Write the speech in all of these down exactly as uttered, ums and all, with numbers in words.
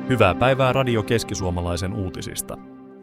Hyvää päivää Radio Keski-Suomalaisen uutisista.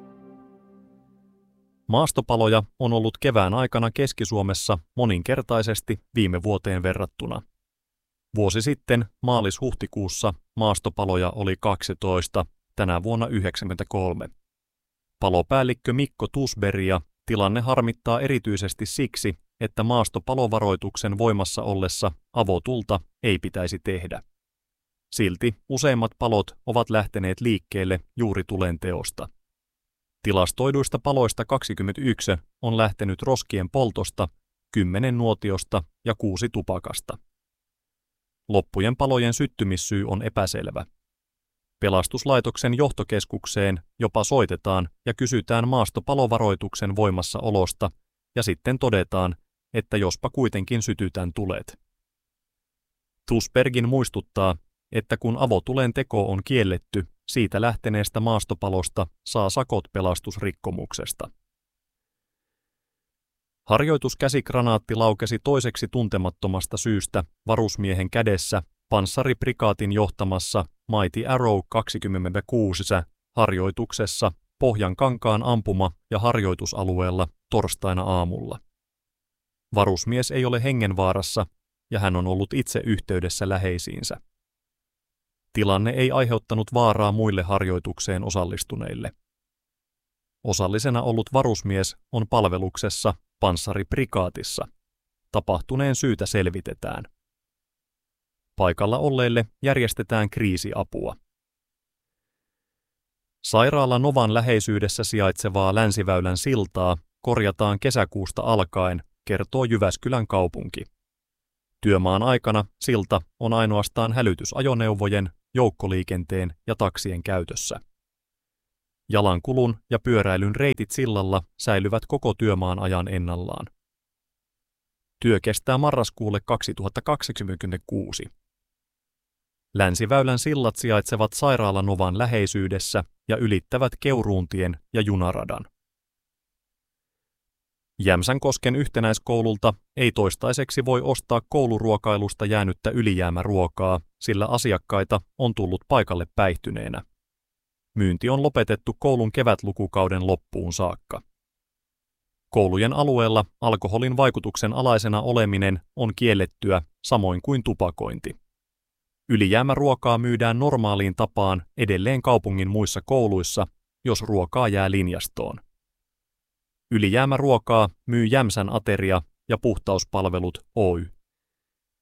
Maastopaloja on ollut kevään aikana Keski-Suomessa moninkertaisesti viime vuoteen verrattuna. Vuosi sitten maalis-huhtikuussa maastopaloja oli kaksitoista, tänä vuonna yhdeksänkymmentäkolme. Palopäällikkö Mikko Tusberia tilanne harmittaa erityisesti siksi, että maastopalovaroituksen voimassa ollessa avotulta ei pitäisi tehdä. Silti useimmat palot ovat lähteneet liikkeelle juuri tulen teosta. Tilastoiduista paloista kaksikymmentäyksi on lähtenyt roskien poltosta, kymmenen nuotiosta ja kuusi tupakasta. Loppujen palojen syttymissyy on epäselvä. Pelastuslaitoksen johtokeskukseen jopa soitetaan ja kysytään maastopalovaroituksen voimassaolosta ja sitten todetaan, että jospa kuitenkin sytytään tulet. Tusbergin muistuttaa, että kun avotulen teko on kielletty, siitä lähteneestä maastopalosta saa sakot pelastusrikkomuksesta. Harjoituskäsikranaatti laukesi toiseksi tuntemattomasta syystä varusmiehen kädessä panssariprikaatin johtamassa Mighty Arrow kaksikymmentäkuusi harjoituksessa Pohjankankaan ampuma- ja harjoitusalueella torstaina aamulla. Varusmies ei ole hengenvaarassa ja hän on ollut itse yhteydessä läheisiinsä. Tilanne ei aiheuttanut vaaraa muille harjoitukseen osallistuneille. Osallisena ollut varusmies on palveluksessa panssariprikaatissa. Tapahtuneen syytä selvitetään. Paikalla olleille järjestetään kriisiapua. Sairaala Novan läheisyydessä sijaitsevaa Länsiväylän siltaa korjataan kesäkuusta alkaen, kertoo Jyväskylän kaupunki. Työmaan aikana silta on ainoastaan hälytysajoneuvojen, joukkoliikenteen ja taksien käytössä. Jalankulun ja pyöräilyn reitit sillalla säilyvät koko työmaan ajan ennallaan. Työ kestää marraskuulle kaksituhattakaksikymmentäkuusi. Länsiväylän sillat sijaitsevat Sairaala Novan läheisyydessä ja ylittävät Keuruuntien ja junaradan. Jämsänkosken yhtenäiskoululta ei toistaiseksi voi ostaa kouluruokailusta jäänyttä ylijäämäruokaa, sillä asiakkaita on tullut paikalle päihtyneenä. Myynti on lopetettu koulun kevätlukukauden loppuun saakka. Koulujen alueella alkoholin vaikutuksen alaisena oleminen on kiellettyä, samoin kuin tupakointi. Ylijäämäruokaa myydään normaaliin tapaan edelleen kaupungin muissa kouluissa, jos ruokaa jää linjastoon. Ylijäämäruokaa myy Jämsän Ateria ja Puhtauspalvelut Oy.